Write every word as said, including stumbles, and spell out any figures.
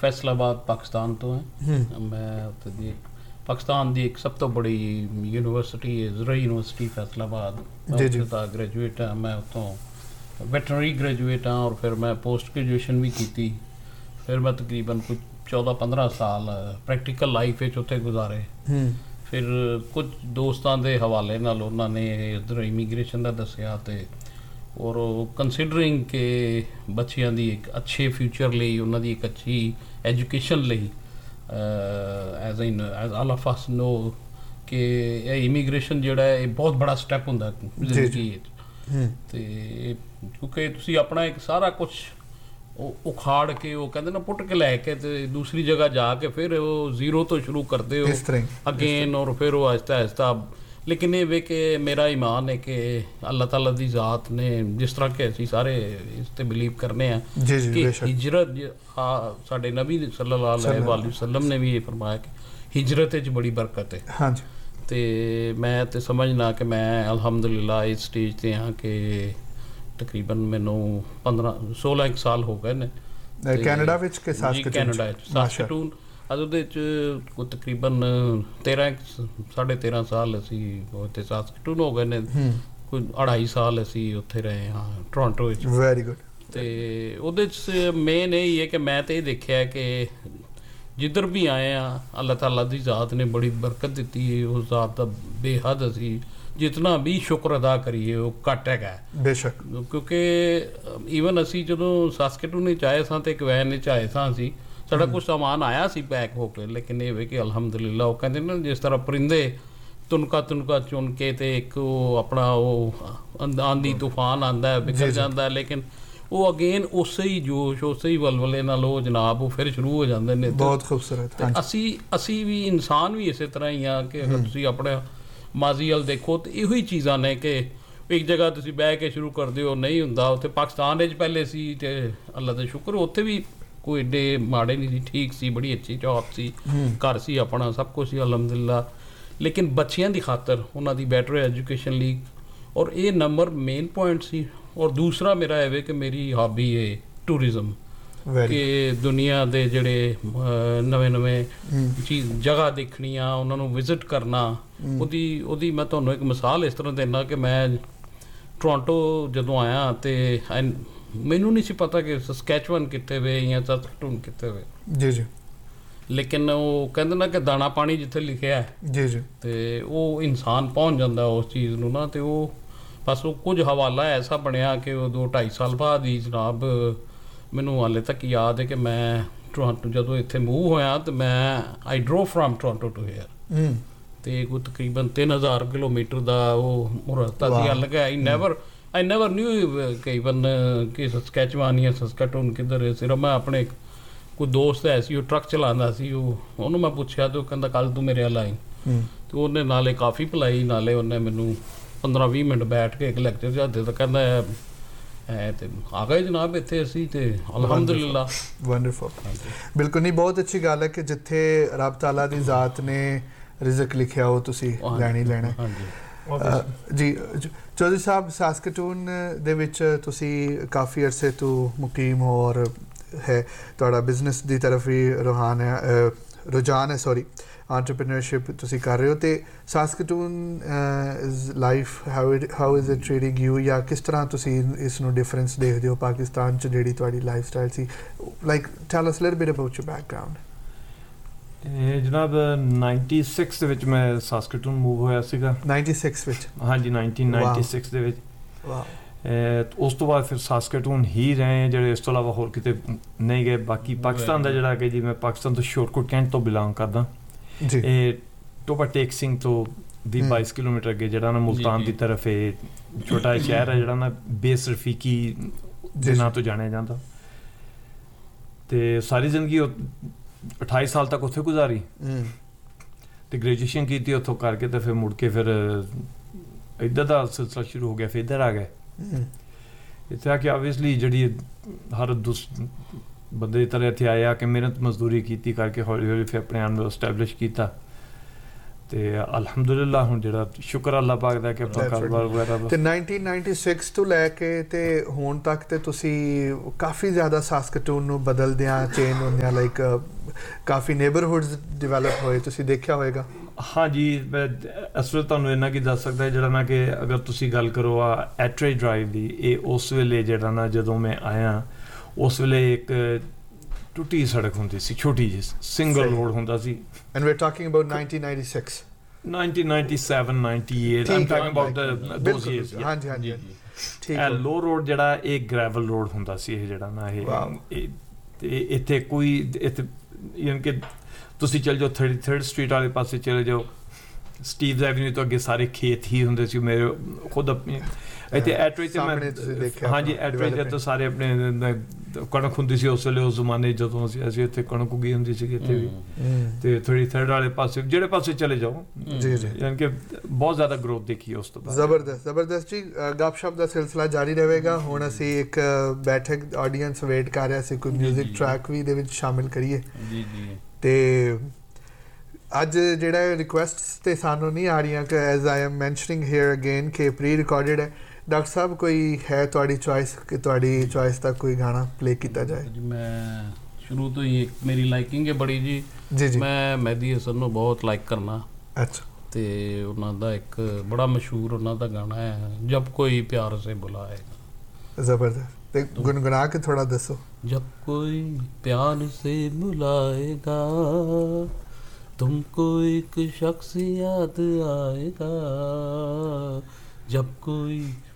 फैसलाबाद पाकिस्तान तो है। मैं उत्थे दी पाकिस्तान की एक सब तो बड़ी यूनिवर्सिटी है ज़रा यूनिवर्सिटी फैसलाबाद, मैं उत्थे दा ग्रेजुएट हाँ। मैं उत्थों वैटनरी ग्रेजुएट हाँ और फिर मैं पोस्ट ग्रेजुएशन भी की। फिर मैं तकरीबन कुछ चौदह पंद्रह साल प्रैक्टिकल लाइफ उत्थे गुजारे। फिर कुछ दोस्तों के हवाले नाल उन्होंने इधर इमीग्रेशन का दसिया ते और कंसीडरिंग के बच्चियां दी एक अच्छे फ्यूचर ਲਈ ਉਹਨਾਂ ਦੀ ਇੱਕ ਅੱਛੀ ਐਜੂਕੇਸ਼ਨ ਲਈ as in as all of ਅਸ ਨੋ ਕਿ ਇਹ ਇਮੀਗ੍ਰੇਸ਼ਨ ਜਿਹੜਾ ਹੈ ਇਹ ਬਹੁਤ ਬੜਾ ਸਟੈਪ ਹੁੰਦਾ ਜ਼ਿੰਦਗੀ ਵਿੱਚ। ਤੇ ਕਿਉਂਕਿ ਤੁਸੀਂ ਆਪਣਾ ਇੱਕ ਸਾਰਾ ਕੁਝ ਉਖਾੜ ਕੇ ਉਹ ਕਹਿੰਦੇ ਨਾ ਪੁੱਟ ਕੇ ਲੈ ਕੇ ਤੇ ਦੂਸਰੀ ਜਗ੍ਹਾ ਜਾ ਕੇ ਫਿਰ ਉਹ ਜ਼ੀਰੋ ਤੋਂ ਸ਼ੁਰੂ ਕਰਦੇ ਹੋ ਅਗੇਨ ਔਰ ਫਿਰ ਉਹ ਆਹਿਸਤਾ ਆਹਿਸਤਾ। लेकिन ये वे कि मेरा ईमान है कि अल्लाह ताला दी ज़ात ने जिस तरह के असी सारे इस ते बिलीव करने हैं कि हिजरत हाँ साडे नबी सल्लल्लाहु अलैहि वसल्लम ने भी ये फरमाया कि हिजरत च बड़ी बरकत है। हाँ जी। तो मैं तो समझना कि मैं अलहमदुलिल्लाह इस स्टेज ते हाँ कि तकरीबन मैनू पंद्रह सोलह एक साल हो गए ने कैनेडा विच के सास्कटून कैनेडा सास्कटून ਅੱਜ ਉਹਦੇ 'ਚ ਕੋਈ ਤਕਰੀਬਨ ਤੇਰਾਂ ਸਾਢੇ ਤੇਰਾਂ ਸਾਲ ਅਸੀਂ ਉੱਥੇ ਸਾਸਕਟੂਨ ਹੋ ਗਏ ਨੇ, ਕੋਈ ਅੜਾਈ ਸਾਲ ਅਸੀਂ ਉੱਥੇ ਰਹੇ ਹਾਂ ਟੋਰਾਂਟੋ ਵਿੱਚ। Very good. ਅਤੇ ਉਹਦੇ 'ਚ ਮੇਨ ਇਹ ਹੀ ਹੈ ਕਿ ਮੈਂ ਤਾਂ ਇਹ ਦੇਖਿਆ ਕਿ ਜਿੱਧਰ ਵੀ ਆਏ ਹਾਂ ਅੱਲਾਹ ਤਾਲਾ ਦੀ ਜ਼ਾਤ ਨੇ ਬੜੀ ਬਰਕਤ ਦਿੱਤੀ ਹੈ। ਉਸ ਜ਼ਾਤ ਦਾ ਬੇਹੱਦ ਅਸੀਂ ਜਿਤਨਾ ਵੀ ਸ਼ੁਕਰ ਅਦਾ ਕਰੀਏ ਉਹ ਘੱਟ ਹੈਗਾ ਬੇਸ਼ੱਕ। ਕਿਉਂਕਿ ਈਵਨ ਅਸੀਂ ਜਦੋਂ ਸਾਸਕਟੂਨ ਵਿੱਚ ਆਏ ਸਾਂ ਤਾਂ ਇੱਕ ਵੈਨ ਵਿੱਚ ਆਏ ਸਾਂ ਅਸੀਂ, ਸਾਡਾ ਕੁਛ ਸਮਾਨ ਆਇਆ ਸੀ ਪੈਕ ਹੋ ਕੇ। ਲੇਕਿਨ ਇਹ ਵੇ ਕਿ ਅਲਹਮਦੁਲਿਲਾ ਉਹ ਕਹਿੰਦੇ ਨਾ ਜਿਸ ਤਰ੍ਹਾਂ ਪਰਿੰਦੇ ਤੁਨਕਾ ਤੁਨਕਾ ਚੁਣ ਕੇ ਤੇ ਇੱਕ ਉਹ ਆਪਣਾ ਉਹ ਆਂधी ਤੂਫਾਨ ਆਉਂਦਾ ਵਿਗੜ ਜਾਂਦਾ, ਲੇਕਿਨ ਉਹ ਅਗੇਨ ਉਸੇ ਹੀ ਜੋਸ਼ ਉਸੇ ਹੀ ਵਲਵਲੇ ਨਾਲ ਉਹ ਜਨਾਬ ਉਹ ਫਿਰ ਸ਼ੁਰੂ ਹੋ ਜਾਂਦੇ ਨੇ। ਬਹੁਤ ਖੂਬਸੂਰਤ। ਅਸੀਂ ਅਸੀਂ ਵੀ ਇਨਸਾਨ ਵੀ ਇਸੇ ਤਰ੍ਹਾਂ ਹੀ ਆ ਕਿ ਅਗਰ ਤੁਸੀਂ ਆਪਣੇ ਮਾਜ਼ੀ ਵੱਲ ਦੇਖੋ ਤਾਂ ਇਹੋ ਹੀ ਚੀਜ਼ਾਂ ਨੇ ਕਿ ਇੱਕ ਜਗ੍ਹਾ ਤੁਸੀਂ ਬਹਿ ਕੇ ਸ਼ੁਰੂ ਕਰਦੇ ਹੋ ਨਹੀਂ ਹੁੰਦਾ। ਉੱਥੇ ਪਾਕਿਸਤਾਨ ਵਿੱਚ ਪਹਿਲੇ ਸੀ ਤੇ ਅੱਲਾ ਦਾ ਸ਼ੁਕਰ ਉੱਥੇ ਵੀ ਕੋਈ ਏਡੇ ਮਾੜੇ ਨਹੀਂ ਸੀ, ਠੀਕ ਸੀ, ਬੜੀ ਅੱਛੀ ਜੌਬ ਸੀ, ਘਰ ਸੀ ਆਪਣਾ, ਸਭ ਕੁਛ ਸੀ ਅਲਹਮਦੁਲਿਲਾ। ਲੇਕਿਨ ਬੱਚਿਆਂ ਦੀ ਖਾਤਰ ਉਹਨਾਂ ਦੀ ਬੈਟਰ ਐਜੂਕੇਸ਼ਨ ਲਈ ਔਰ ਇਹ ਨੰਬਰ ਮੇਨ ਪੁਆਇੰਟ ਸੀ। ਔਰ ਦੂਸਰਾ ਮੇਰਾ ਇਹ ਵੇ ਕਿ ਮੇਰੀ ਹਾਬੀ ਹੈ ਟੂਰਿਜ਼ਮ, ਕਿ ਦੁਨੀਆ ਦੇ ਜਿਹੜੇ ਨਵੇਂ ਨਵੇਂ ਚੀਜ਼ ਜਗ੍ਹਾ ਦੇਖਣੀਆਂ ਉਹਨਾਂ ਨੂੰ ਵਿਜ਼ਿਟ ਕਰਨਾ। ਉਹਦੀ ਉਹਦੀ ਮੈਂ ਤੁਹਾਨੂੰ ਇੱਕ ਮਿਸਾਲ ਇਸ ਤਰ੍ਹਾਂ ਦਿੰਦਾ ਕਿ ਮੈਂ ਟੋਰਾਂਟੋ ਜਦੋਂ ਆਇਆ ਅਤੇ ਮੈਨੂੰ ਨਹੀਂ ਸੀ ਪਤਾ ਕਿ ਸਸਕੈਚਵਨ ਕਿੱਥੇ ਵੇ ਜਾਂ ਸਾਸਕਟੂਨ ਕਿੱਥੇ ਵੇ ਜੀ ਜੀ। ਲੇਕਿਨ ਉਹ ਕਹਿੰਦੇ ਨਾ ਕਿ ਦਾਣਾ ਪਾਣੀ ਜਿੱਥੇ ਲਿਖਿਆ ਹੈ ਜੀ ਜੀ ਅਤੇ ਉਹ ਇਨਸਾਨ ਪਹੁੰਚ ਜਾਂਦਾ ਉਸ ਚੀਜ਼ ਨੂੰ ਨਾ। ਅਤੇ ਉਹ ਬਸ ਉਹ ਕੁਝ ਹਵਾਲਾ ਐਸਾ ਬਣਿਆ ਕਿ ਉਹ ਦੋ ਢਾਈ ਸਾਲ ਬਾਅਦ ਹੀ ਜਨਾਬ ਮੈਨੂੰ ਹਾਲੇ ਤੱਕ ਯਾਦ ਹੈ ਕਿ ਮੈਂ ਟੋਰਾਂਟੋ ਜਦੋਂ ਇੱਥੇ ਮੂਵ ਹੋਇਆ ਅਤੇ ਮੈਂ ਆਈ ਡਰੋ ਫਰੋਮ ਟੋਰਾਂਟੋ ਟੂ ਹੇਅਰ ਅਤੇ ਕੋਈ ਤਕਰੀਬਨ ਤਿੰਨ ਹਜ਼ਾਰ ਕਿਲੋਮੀਟਰ ਦਾ ਉਹ ਰਸਤਾ ਸੀ ਅਲੱਗ ਹੈ। I never I never new ਕਿ ਈਵਨ ਕਿ ਸਸਕੈਚਵਾਨ ਜਾਂ ਸਸਕਟੂਨ ਕਿੱਧਰ ਹੈ। ਸਿਰਫ ਮੈਂ ਆਪਣੇ ਕੋਈ ਦੋਸਤ ਹੈ ਸੀ ਉਹ ਟਰੱਕ ਚਲਾਉਂਦਾ ਸੀ, ਉਹ ਉਹਨੂੰ ਮੈਂ ਪੁੱਛਿਆ ਅਤੇ ਉਹ ਕਹਿੰਦਾ ਕੱਲ੍ਹ ਤੂੰ ਮੇਰੇ ਵੱਲ ਆਈ। ਅਤੇ ਉਹਨੇ ਨਾਲੇ ਕਾਫੀ ਪਿਲਾਈ, ਨਾਲੇ ਉਹਨੇ ਮੈਨੂੰ ਪੰਦਰਾਂ ਵੀਹ ਮਿੰਟ ਬੈਠ ਕੇ ਇੱਕ ਲੈਕਚਰ ਜਾਂਦੇ ਤਾਂ ਕਹਿੰਦਾ ਹੈ ਤੇ ਆ ਗਏ ਜਨਾਬ ਇੱਥੇ ਅਸੀਂ ਤੇ ਅਲਹਮਦੁਲਿਲਾ। ਵੰਡਰਫੁਲ। ਬਿਲਕੁਲ ਨਹੀਂ, ਬਹੁਤ ਅੱਛੀ ਗੱਲ ਹੈ ਕਿ ਜਿੱਥੇ ਰੱਬ ਤਾਲਾ ਦੀ ਜ਼ਾਤ ਨੇ ਰਿਜ਼ਕ ਲਿਖਿਆ ਉਹ ਤੁਸੀਂ ਲੈਣਾ ਹੀ ਲੈਣਾ। ਜੀ ਚੌਧਰੀ ਸਾਹਿਬ, ਸਾਸਕਟੂਨ ਦੇ ਵਿੱਚ ਤੁਸੀਂ ਕਾਫੀ ਅਰਸੇ ਤੋਂ ਮੁਕੀਮ ਹੋ ਔਰ ਹੈ ਤੁਹਾਡਾ ਬਿਜ਼ਨਸ ਦੀ ਤਰਫ ਵੀ ਰੁਹਾਨ ਹੈ ਰੁਝਾਨ ਹੈ ਸੌਰੀ entrepreneurship ਤੁਸੀਂ ਕਰ ਰਹੇ ਹੋ। ਅਤੇ ਸਾਸਕਟੂਨ is life how it how is it treating you, ਜਾਂ ਕਿਸ ਤਰ੍ਹਾਂ ਤੁਸੀਂ ਇਸ ਨੂੰ ਡਿਫਰੈਂਸ ਦੇਖਦੇ ਹੋ ਪਾਕਿਸਤਾਨ 'ਚ ਜਿਹੜੀ ਤੁਹਾਡੀ life style C? Like tile us little bit about your background. ਇਹ ਜਨਾਬ ਨਾਈਨਟੀ ਸਿਕਸ ਦੇ ਵਿੱਚ ਮੈਂ ਸਾਸਕਟੂਨ ਮੂਵ ਹੋਇਆ ਸੀਗਾ। ਨਾਈਨਟੀ ਸਿਕਸ ਵਿੱਚ? ਹਾਂਜੀ ਨਾਈਨਟੀਨ ਨਾਈਨਟੀ ਸਿਕਸ ਦੇ ਵਿੱਚ। ਉਸ ਤੋਂ ਬਾਅਦ ਫਿਰ ਸਾਸਕਟੂਨ ਹੀ ਰਹੇ ਜਿਹੜੇ, ਇਸ ਤੋਂ ਇਲਾਵਾ ਹੋਰ ਕਿਤੇ ਨਹੀਂ ਗਏ। ਬਾਕੀ ਪਾਕਿਸਤਾਨ ਦਾ ਜਿਹੜਾ ਕਿ ਜੀ ਮੈਂ ਪਾਕਿਸਤਾਨ ਤੋਂ ਸ਼ੋਰਟਕੋਟ ਕੈਂਟ ਤੋਂ ਬਿਲੋਂਗ ਕਰਦਾ। ਇਹ ਟੋਪਾ ਟੇਕ ਸਿੰਘ ਤੋਂ ਵੀਹ ਬਾਈਸ ਕਿਲੋਮੀਟਰ ਅੱਗੇ ਜਿਹੜਾ ਨਾ ਮੁਲਤਾਨ ਦੀ ਤਰਫ ਇਹ ਛੋਟਾ ਸ਼ਹਿਰ ਹੈ ਜਿਹੜਾ ਨਾ ਬੇਸ ਰਫੀਕੀ ਦੇ ਨਾਂ ਤੋਂ ਜਾਣਿਆ ਜਾਂਦਾ। ਅਤੇ ਸਾਰੀ ਜ਼ਿੰਦਗੀ ਉਹ ਅਠਾਈ ਸਾਲ ਤੱਕ ਉੱਥੇ ਗੁਜ਼ਾਰੀ ਅਤੇ ਗ੍ਰੈਜੂਏਸ਼ਨ ਕੀਤੀ ਉੱਥੋਂ ਕਰਕੇ ਅਤੇ ਫਿਰ ਮੁੜ ਕੇ ਫਿਰ ਇੱਧਰ ਦਾ ਸਿਲਸਿਲਾ ਸ਼ੁਰੂ ਹੋ ਗਿਆ। ਫਿਰ ਇੱਧਰ ਆ ਗਏ। ਇੱਥੇ ਆ ਕੇ ਓਬਵੀਅਸਲੀ ਜਿਹੜੀ ਹਰ ਦੂਸ ਬੰਦੇ ਦੀ ਤਰ੍ਹਾਂ ਇੱਥੇ ਆਇਆ ਕਿ ਮਿਹਨਤ ਮਜ਼ਦੂਰੀ ਕੀਤੀ ਕਰਕੇ ਹੌਲੀ ਹੌਲੀ ਫਿਰ ਆਪਣੇ ਆਪ ਨੂੰ ਐਸਟੈਬਲਿਸ਼ ਕੀਤਾ। ਤੇ ਅਲਹਮਦੁਲਿਲਾ ਹੁਣ ਜਿਹੜਾ ਸ਼ੁਕਰ ਅੱਲਾਹ ਪਾਕ ਦਾ ਕਿ ਆਪਣਾ ਕਾਰੋਬਾਰ ਵਗੈਰਾ ਤੇ nineteen ninety-six ਤੋਂ ਲੈ ਕੇ ਤੇ ਹੁਣ ਤੱਕ ਤੇ ਤੁਸੀਂ ਕਾਫੀ ਜ਼ਿਆਦਾ ਸਾਸਕਟੂਨ ਨੂੰ ਬਦਲਦਿਆਂ ਚੇਂਜ ਹੁੰਦਿਆਂ ਲਾਈਕ ਕਾਫੀ ਨੇਬਰਹੁੱਡਸ ਡਿਵੈਲਪ ਹੋਏ ਤੁਸੀਂ ਦੇਖਿਆ ਹੋਏਗਾ। हाँ जी मैं असल ਤੁਹਾਨੂੰ ਇੰਨਾ ਕੀ ਦੱਸ ਸਕਦਾ ਜਿਹੜਾ ਨਾ ਕਿ ਅਗਰ ਤੁਸੀਂ ਗੱਲ ਕਰੋ ਆ ਐਟਰੇ ਡਰਾਈਵ ਦੀ ਇਹ ਉਸ ਵੇਲੇ ਜਿਹੜਾ ਨਾ ਜਦੋਂ ਮੈਂ ਆਇਆ ਉਸ ਵੇਲੇ ਇੱਕ ਟੁੱਟੀ ਸੜਕ ਹੁੰਦੀ ਸੀ ਛੋਟੀ ਜਿਹੀ ਸਿੰਗਲ ਰੋਡ ਹੁੰਦਾ ਸੀ and we're talking about nineteen ninety-six nineteen ninety-seven ninety-eight I'm talking about the those years ਹਾਂ ਜੀ ਹਾਂ ਜੀ ਠੀਕ ਹੈ ਲੋ ਰੋਡ ਜਿਹੜਾ ਇਹ ਗ੍ਰੈਵਲ ਰੋਡ ਹੁੰਦਾ ਸੀ ਇਹ ਜਿਹੜਾ ਨਾ ਇਹ ਤੇ ਇੱਥੇ ਕੋਈ ਇੱਥੇ ਯਾਨੀ ਕਿ ਤੁਸੀਂ ਚਲ ਜਾਓ thirty-third ਸਟਰੀਟ ਵਾਲੇ ਪਾਸੇ ਚਲੇ ਜਾਓ ਸਟੀਵਜ਼ ਐਵਨਿਊ ਤੋਂ ਅੱਗੇ ਸਾਰੇ ਖੇਤ ਹੀ ਹੁੰਦੇ ਸੀ ਮੇਰੇ ਖੁਦ ਆਪਣੀ ਇੱਥੇ ਐਟਰੇ ਤੇ ਮੈਂ ਹਾਂਜੀ ਐਟਰੇ ਤੇ ਤਾਂ ਸਾਰੇ ਆਪਣੇ ਕਣਕ ਹੁੰਦੀ ਸੀ ਉਸ ਵੇਲੇ ਉਸ ਜ਼ਮਾਨੇ ਜਦੋਂ ਅਸੀਂ ਅਸੀਂ ਇੱਥੇ ਕਣਕ ਉਗੀ ਹੁੰਦੀ ਸੀ ਇੱਥੇ ਵੀ ਤੇ thirty-third ਵਾਲੇ ਪਾਸੇ ਜਿਹੜੇ ਪਾਸੇ ਚਲੇ ਜਾਓ ਜੀ ਜੀ ਯਾਨੀ ਕਿ ਬਹੁਤ ਜ਼ਿਆਦਾ ਗਰੋਥ ਦੇਖੀ ਉਸ ਤੋਂ ਬਾਅਦ। ਜ਼ਬਰਦਸਤ ਜ਼ਬਰਦਸਤ ਜੀ ਗੱਪਸ਼ਪ ਦਾ ਸਿਲਸਿਲਾ ਜਾਰੀ ਰਹੇਗਾ। ਹੁਣ ਅਸੀਂ ਇੱਕ ਬੈਠਕ ਆਡੀਅੰਸ ਵੇਟ ਕਰ ਰਿਹਾ ਸੀ ਕੋਈ ਮਿਊਜ਼ਿਕ ਟਰੈਕ ਵੀ ਦੇ ਵਿੱਚ ਸ਼ਾਮਿਲ ਕਰੀਏ ਜੀ ਜੀ ਤੇ ਅੱਜ ਜਿਹੜਾ ਰਿਕੁਐਸਟਸ ਤੇ ਸਾਨੂੰ ਨਹੀਂ ਆ ਰਹੀਆਂ ਕਿ as I am mentioning hair again ਕਿ ਪ੍ਰੀ ਰਿਕਾਰਡਡ ਹੈ। ਡਾਕਟਰ ਸਾਹਿਬ ਕੋਈ ਹੈ ਤੁਹਾਡੀ ਚੋਇਸ ਕਿ ਤੁਹਾਡੀ ਚੋਇਸ ਦਾ ਕੋਈ ਗਾਣਾ ਪਲੇ ਕੀਤਾ ਜਾਏ? ਜੀ ਮੈਂ ਸ਼ੁਰੂ ਤੋਂ ਹੀ ਇੱਕ ਮੇਰੀ ਲਾਈਕਿੰਗ ਹੈ ਬੜੀ ਜੀ ਜੀ ਜੀ ਮੈਂ ਮਹਿਦੀ ਹਸਨ ਨੂੰ ਬਹੁਤ ਲਾਈਕ ਕਰਨਾ ਅੱਛਾ ਤੇ ਉਹਨਾਂ ਦਾ ਇੱਕ ਬੜਾ ਮਸ਼ਹੂਰ ਉਹਨਾਂ ਦਾ ਗਾਣਾ ਹੈ ਜਬ ਕੋਈ ਪਿਆਰ ਸੇ ਬੁਲਾਏਗਾ। ਜ਼ਬਰਦਸਤ ਤੇ ਗੁਨਗੁਨਾ ਕੇ ਥੋੜਾ ਦੱਸੋ। जब कोई प्यार से बुलाएगा तुमको एक शख्स याद आएगा जब कोई